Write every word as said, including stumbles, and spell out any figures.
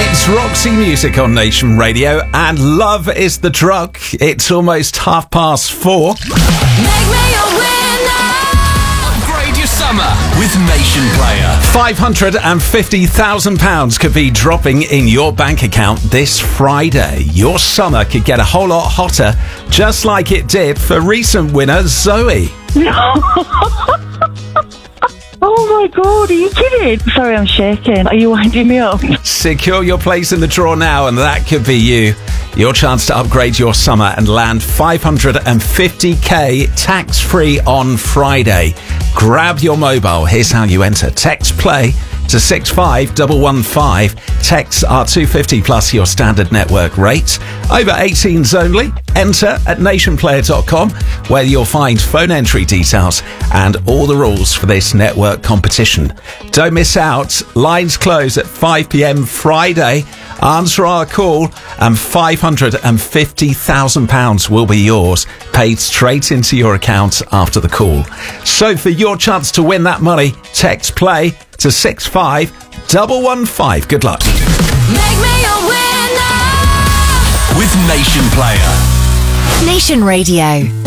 It's Roxy Music on Nation Radio, and Love is the Drug. It's almost half past four. Make me a winner. Upgrade your summer with Nation Player. five hundred fifty thousand pounds could be dropping in your bank account this Friday. Your summer could get a whole lot hotter, just like it did for recent winner Zoe. Oh my God, are you kidding? Sorry, I'm shaking. Are you winding me up? Secure your place in the draw now, and that could be you. Your chance to upgrade your summer and land five hundred fifty k tax-free on Friday. Grab your mobile. Here's how you enter. Text play to six five one one five. Texts are two hundred fifty plus your standard network rate. Over eighteens only. Enter at nation player dot com, where you'll find phone entry details and all the rules for this network competition. Don't miss out. Lines close at five p.m. Friday. Answer our call and five hundred fifty thousand pounds will be yours, paid straight into your account after the call. So for your chance to win that money, text play to six five one one five. Good luck. Make me a winner. With Nation Player. Nation Radio.